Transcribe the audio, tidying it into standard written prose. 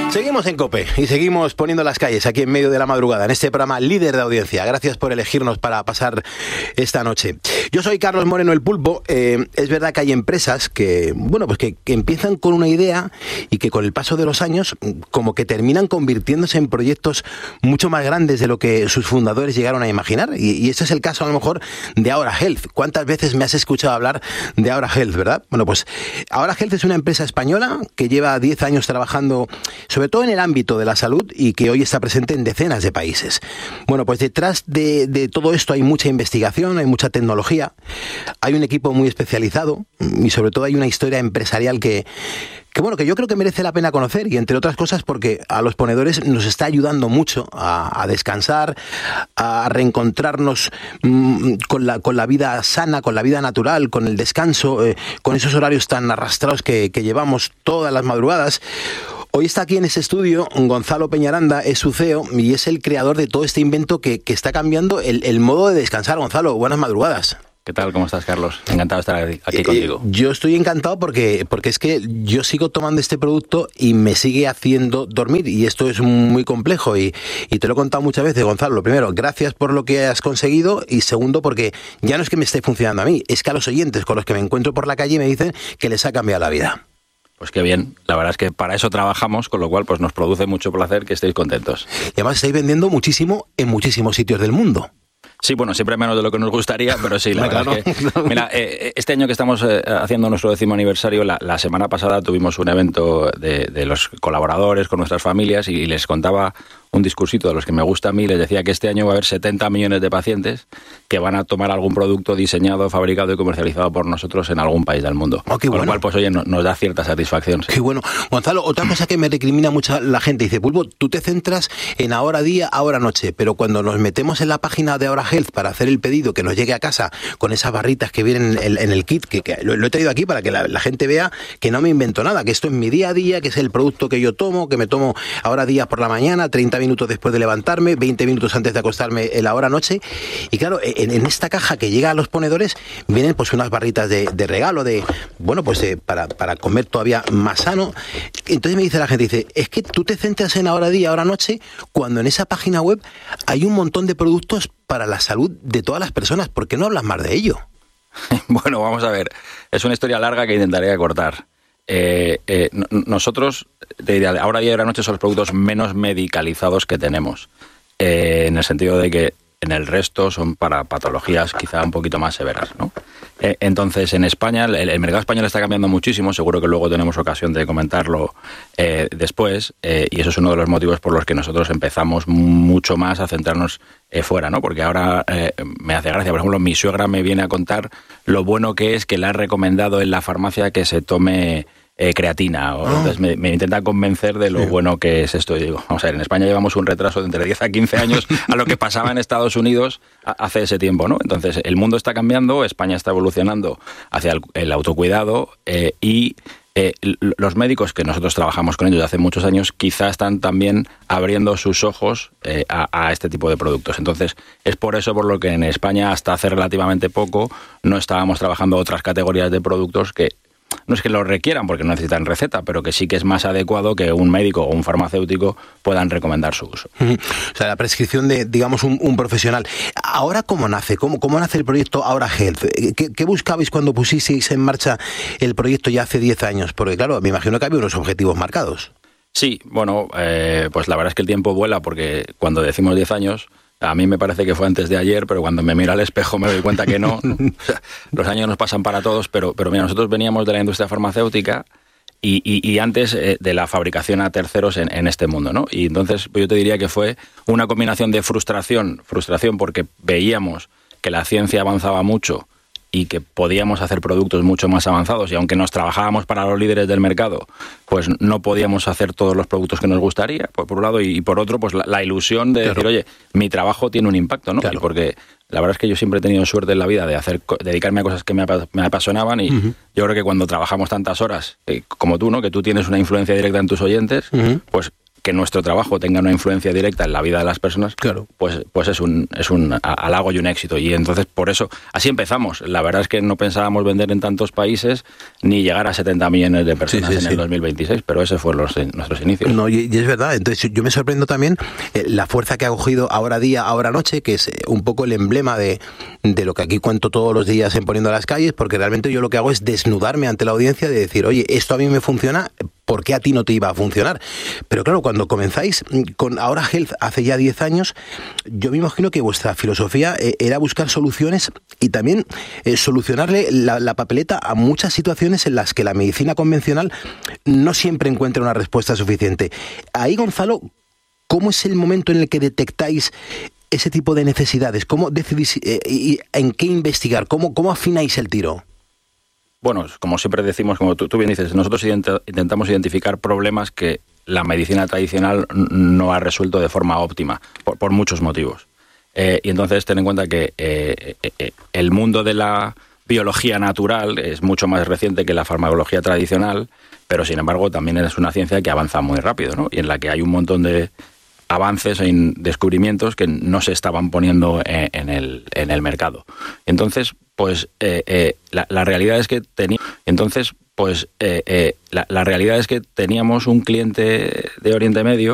Seguimos en COPE y seguimos poniendo las calles aquí en medio de la madrugada, en este programa líder de audiencia. Gracias por elegirnos para pasar esta noche. Yo soy Carlos Moreno, el Pulpo. Es verdad que hay empresas que empiezan con una idea y que con el paso de los años como que terminan convirtiéndose en proyectos mucho más grandes de lo que sus fundadores llegaron a imaginar. Y este es el caso a lo mejor de Aura Health. ¿Cuántas veces me has escuchado hablar de Aura Health, verdad? Bueno, pues Aura Health es una empresa española que lleva 10 años trabajando sobre todo en el ámbito de la salud y que hoy está presente en decenas de países. Bueno, pues detrás de todo esto hay mucha investigación, hay mucha tecnología, hay un equipo muy especializado y sobre todo hay una historia empresarial que yo creo que merece la pena conocer, y entre otras cosas porque a los ponedores nos está ayudando mucho a descansar, a reencontrarnos con la vida sana, con la vida natural, con el descanso, con esos horarios tan arrastrados que llevamos todas las madrugadas. Hoy está aquí en este estudio Gonzalo Peñaranda, es su CEO y es el creador de todo este invento que está cambiando el modo de descansar. Gonzalo, buenas madrugadas. ¿Qué tal? ¿Cómo estás, Carlos? Encantado de estar aquí contigo. Yo estoy encantado porque es que yo sigo tomando este producto y me sigue haciendo dormir, y esto es muy complejo y te lo he contado muchas veces, Gonzalo. Lo primero, gracias por lo que has conseguido, y segundo, porque ya no es que me esté funcionando a mí, es que a los oyentes con los que me encuentro por la calle me dicen que les ha cambiado la vida. Pues qué bien, la verdad es que para eso trabajamos, con lo cual pues nos produce mucho placer que estéis contentos. Y además estáis vendiendo muchísimo en muchísimos sitios del mundo. Sí, bueno, siempre menos de lo que nos gustaría, pero sí, la verdad es que... Mira, este año que estamos haciendo nuestro 10º aniversario, la semana pasada tuvimos un evento de los colaboradores con nuestras familias y les contaba un discursito de los que me gusta a mí. Les decía que este año va a haber 70 millones de pacientes que van a tomar algún producto diseñado, fabricado y comercializado por nosotros en algún país del mundo. Oh, con lo cual, pues oye, nos da cierta satisfacción. Sí. Qué bueno. Gonzalo, otra cosa que me recrimina mucho la gente, dice, Pulpo, tú te centras en ahora día, ahora noche, pero cuando nos metemos en la página de Aura Health para hacer el pedido, que nos llegue a casa con esas barritas que vienen en el kit, que lo he traído aquí para que la gente vea que no me invento nada, que esto es mi día a día, que es el producto que yo tomo, que me tomo ahora día por la mañana, 30 minutos después de levantarme, 20 minutos antes de acostarme en la hora noche. Y claro, en esta caja que llega a los ponedores vienen pues unas barritas de regalo, para comer todavía más sano. Entonces me dice la gente, dice, es que tú te centras en ahora día, ahora noche, cuando en esa página web hay un montón de productos para la salud de todas las personas. ¿Por qué no hablas más de ello? Bueno, vamos a ver. Es una historia larga que intentaré acortar. Nosotros, te diría, ahora día y ahora noche son los productos menos medicalizados que tenemos. En el sentido de que en el resto son para patologías quizá un poquito más severas, ¿no? Entonces, en España, el mercado español está cambiando muchísimo, seguro que luego tenemos ocasión de comentarlo después, y eso es uno de los motivos por los que nosotros empezamos mucho más a centrarnos fuera, ¿no? Porque ahora me hace gracia, por ejemplo, mi suegra me viene a contar lo bueno que es que le ha recomendado en la farmacia que se tome creatina. Entonces me intentan convencer de lo bueno que es esto. Y digo, vamos a ver, en España llevamos un retraso de entre 10 a 15 años a lo que pasaba en Estados Unidos hace ese tiempo, ¿no? Entonces, el mundo está cambiando, España está evolucionando hacia el autocuidado y los médicos que nosotros trabajamos con ellos desde hace muchos años quizá están también abriendo sus ojos a este tipo de productos. Entonces, es por eso por lo que en España hasta hace relativamente poco no estábamos trabajando otras categorías de productos que no es que lo requieran porque no necesitan receta, pero que sí que es más adecuado que un médico o un farmacéutico puedan recomendar su uso. O sea, la prescripción de, digamos, un profesional. ¿Ahora cómo nace? ¿Cómo nace el proyecto Aura Health? ¿Qué buscabais cuando pusisteis en marcha el proyecto ya hace 10 años? Porque claro, me imagino que había unos objetivos marcados. Sí, bueno, pues la verdad es que el tiempo vuela porque cuando decimos 10 años... A mí me parece que fue antes de ayer, pero cuando me miro al espejo me doy cuenta que no. O sea, los años nos pasan para todos, pero mira, nosotros veníamos de la industria farmacéutica y antes de la fabricación a terceros en este mundo, ¿no? Y entonces yo te diría que fue una combinación de frustración porque veíamos que la ciencia avanzaba mucho y que podíamos hacer productos mucho más avanzados, y aunque nos trabajábamos para los líderes del mercado, pues no podíamos hacer todos los productos que nos gustaría, por un lado, y por otro, pues la ilusión de decir, oye, mi trabajo tiene un impacto, ¿no? Claro. Y porque la verdad es que yo siempre he tenido suerte en la vida de dedicarme a cosas que me apasionaban, y yo creo que cuando trabajamos tantas horas, como tú, ¿no? Que tú tienes una influencia directa en tus oyentes, pues que nuestro trabajo tenga una influencia directa en la vida de las personas, claro, pues es un halago y un éxito. Y entonces, por eso, así empezamos. La verdad es que no pensábamos vender en tantos países ni llegar a 70 millones de personas en el 2026, pero ese fueron nuestros inicios. No, y es verdad. Entonces, yo me sorprendo también la fuerza que ha cogido Ahora Día, Ahora Noche, que es un poco el emblema de lo que aquí cuento todos los días en Poniendo las Calles, porque realmente yo lo que hago es desnudarme ante la audiencia de decir, oye, esto a mí me funciona, ¿por qué a ti no te iba a funcionar? Pero claro, cuando comenzáis con Ahora Health hace ya 10 años, yo me imagino que vuestra filosofía era buscar soluciones y también solucionarle la papeleta a muchas situaciones en las que la medicina convencional no siempre encuentra una respuesta suficiente. Ahí, Gonzalo, ¿cómo es el momento en el que detectáis ese tipo de necesidades? ¿Cómo decidís y en qué investigar? ¿Cómo afináis el tiro? Bueno, como siempre decimos, como tú bien dices, nosotros intentamos identificar problemas que la medicina tradicional no ha resuelto de forma óptima, por muchos motivos. Y entonces ten en cuenta que el mundo de la biología natural es mucho más reciente que la farmacología tradicional, pero sin embargo también es una ciencia que avanza muy rápido, ¿no? Y en la que hay un montón de avances en descubrimientos que no se estaban poniendo en el mercado. Entonces, pues la realidad es que teníamos un cliente de Oriente Medio